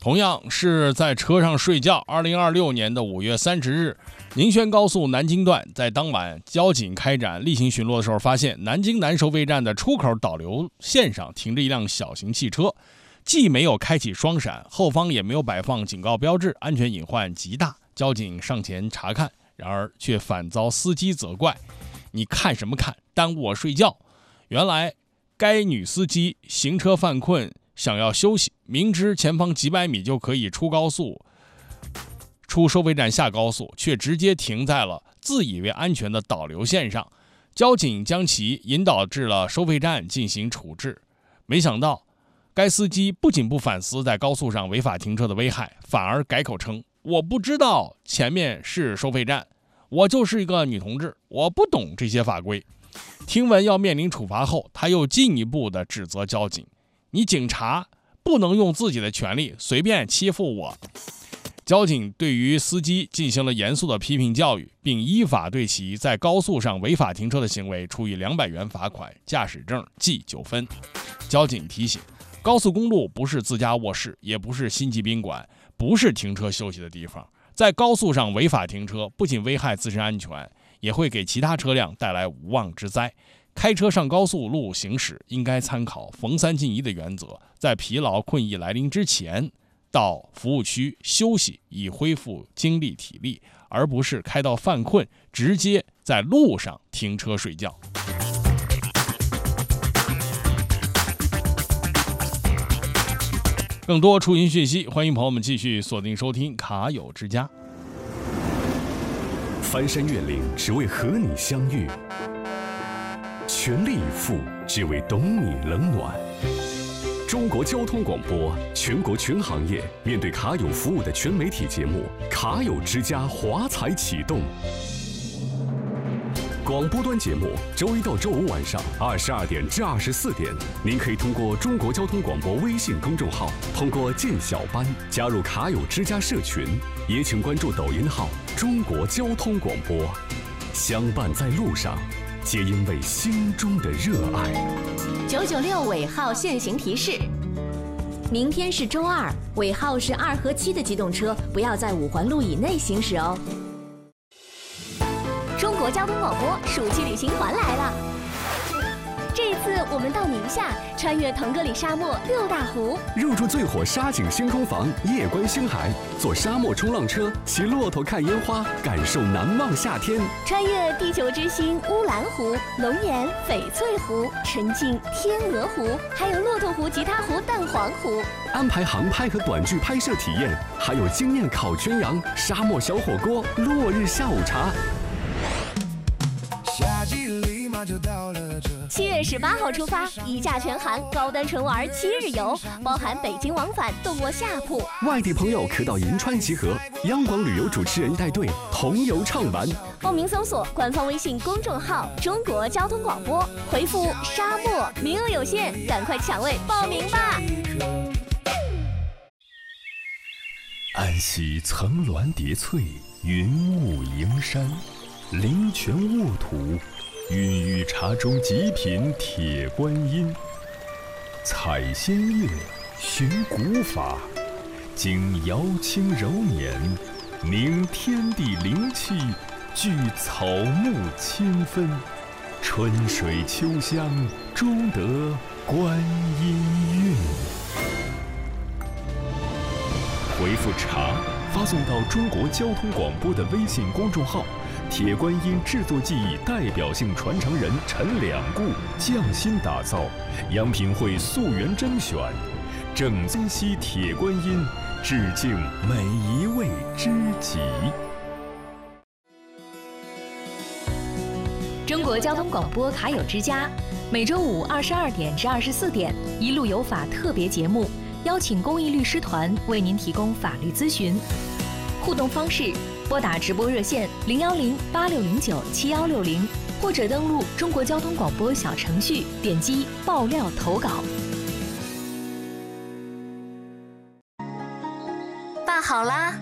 同样是在车上睡觉，2026年的5月30日，宁宣高速南京段在当晚交警开展例行巡逻的时候，发现南京南收费站的出口导流线上停着一辆小型汽车，既没有开启双闪，后方也没有摆放警告标志，安全隐患极大。交警上前查看，然而却反遭司机责怪：“你看什么看？耽误我睡觉！”原来该女司机行车犯困，想要休息，明知前方几百米就可以出高速、出收费站下高速，却直接停在了自以为安全的导流线上。交警将其引导至了收费站进行处置。没想到，该司机不仅不反思在高速上违法停车的危害，反而改口称：“我不知道前面是收费站，我就是一个女同志，我不懂这些法规。”听闻要面临处罚后，他又进一步的指责交警：“你警察不能用自己的权利随便欺负我。”交警对于司机进行了严肃的批评教育，并依法对其在高速上违法停车的行为处以200元罚款，驾驶证记9分。交警提醒：高速公路不是自家卧室，也不是星级宾馆，不是停车休息的地方。在高速上违法停车，不仅危害自身安全，也会给其他车辆带来无妄之灾。开车上高速路行驶，应该参考逢3进1的原则，在疲劳困意来临之前，到服务区休息，以恢复精力体力，而不是开到犯困，直接在路上停车睡觉。更多出行讯息，欢迎朋友们继续锁定收听卡友之家。 翻山越岭，只为和你相遇；全力以赴，只为懂你冷暖。中国交通广播，全国全行业面对卡友服务的全媒体节目《卡友之家》华彩启动。广播端节目周一到周五晚上22点至24点，您可以通过中国交通广播微信公众号，通过建小班加入卡友之家社群，也请关注抖音号中国交通广播。相伴在路上，皆因为心中的热爱。 996尾号限行提示：明天是周二，尾号是2和7的机动车不要在5环路以内行驶哦。中国交通广播暑期旅行团来了。这一次我们到宁夏，穿越腾格里沙漠6大湖， 入住最火沙景星空房，夜观星海，坐沙漠冲浪车，骑骆驼看烟花，感受难忘夏天。 穿越地球之星乌兰湖、龙岩、翡翠湖、沉浸天鹅湖，还有骆驼湖、吉他湖、蛋黄湖。 安排航拍和短剧拍摄体验，还有经验烤全羊、沙漠小火锅、落日下午茶。 7月18号出发，一价全含，高端纯玩7日游，包含北京往返，动卧下铺。 外地朋友可到银川集合，央广旅游主持人带队，同游畅玩。 报名搜索官方微信公众号中国交通广播，回复沙漠，名额有限，赶快抢位报名吧。 安息层峦叠翠，云雾迎山，灵泉沃土，孕育茶中极品铁观音。采仙乐，寻古法，经瑶清柔年，凝天地灵气，聚草木清芬，春水秋香，终得观音韵。回复茶发送到中国交通广播的微信公众号，铁观音制作技艺代表性传承人陈两固匠心打造，央品会溯源甄选，正珍惜铁观音，致敬每一位知己。 中国交通广播卡友之家，每周五22点至24点，一路有法特别节目，邀请公益律师团为您提供法律咨询。互动方式：拨打直播热线010-8609-7160，或者登录中国交通广播小程序，点击爆料投稿。 拌好啦。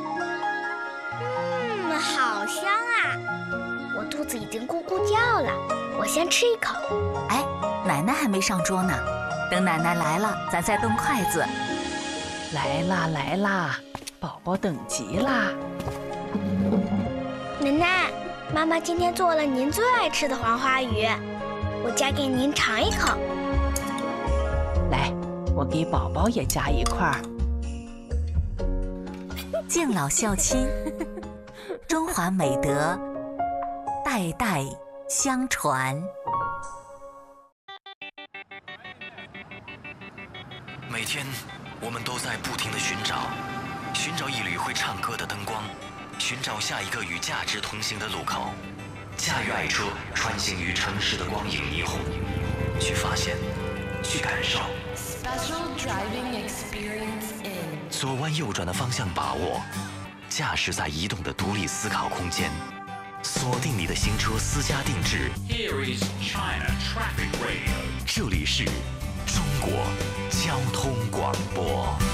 好香啊！我肚子已经咕咕叫了，我先吃一口。 哎，奶奶还没上桌呢，等奶奶来了，咱再动筷子。 来啦来啦，宝宝等急啦！ 奶奶，妈妈今天做了您最爱吃的黄花鱼，我夹给您尝一口。 来，我给宝宝也夹一块。 敬老孝亲，中华美德代代相传。 每天，我们都在不停地寻找一缕会唱歌的灯光，寻找下一个与价值同行的路口。驾驭爱车，穿行于城市的光影霓虹，去发现，去感受。左弯右转的方向把握，驾驶在移动的独立思考空间，锁定你的新车私家定制。Here is China Traffic Radio， 这里是中国交通广播。